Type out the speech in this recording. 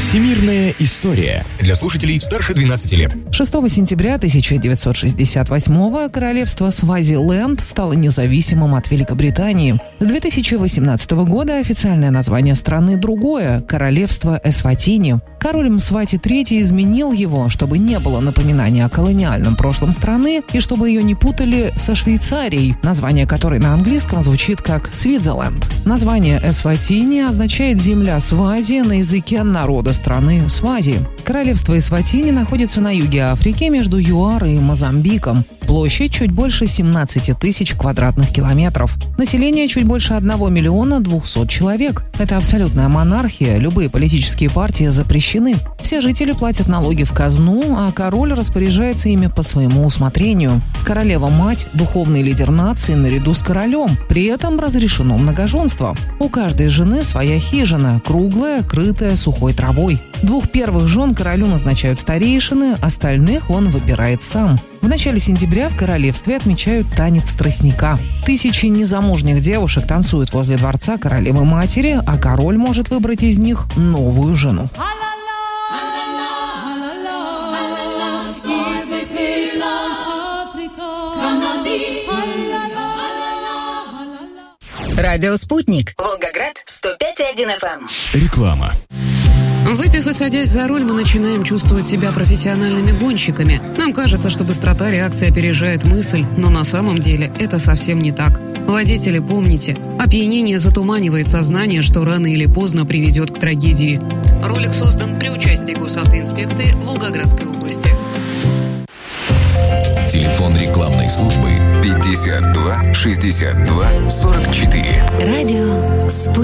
Всемирная история. Для слушателей старше 12 лет. 6 сентября 1968-го королевство Свазиленд стало независимым от Великобритании. С 2018 года официальное название страны другое – Королевство Эсватини. Король Мсвати III изменил его, чтобы не было напоминания о колониальном прошлом страны и чтобы ее не путали со Швейцарией, название которой на английском звучит как Свитзерленд. Название Эсватини означает «земля Свази» на языке народа страны Свази. Королевство Эсватини находится на юге Африки между ЮАР и Мозамбиком. Площадь чуть больше 17 тысяч квадратных километров. Население чуть больше 1 200 000 человек. Это абсолютная монархия, любые политические партии запрещены. Все жители платят налоги в казну, а король распоряжается ими по своему усмотрению. Королева-мать – духовный лидер нации наряду с королем. При этом разрешено многоженство. У каждой жены своя хижина, круглая, крытая сухой травой. 2 первых жен королю назначают старейшины, остальных он выбирает сам. В начале сентября в королевстве отмечают танец тростника. Тысячи незамужних девушек танцуют возле дворца королевы-матери, а король может выбрать из них новую жену. Радио «Спутник». Волгоград, 105,1 FM. Реклама. Выпив и садясь за руль, мы начинаем чувствовать себя профессиональными гонщиками. Нам кажется, что быстрота реакции опережает мысль, но на самом деле это совсем не так. Водители, помните, опьянение затуманивает сознание, что рано или поздно приведет к трагедии. Ролик создан при участии Госавтоинспекции Волгоградской области. Телефон рекламной службы 52 62 44. Радио «Спутник».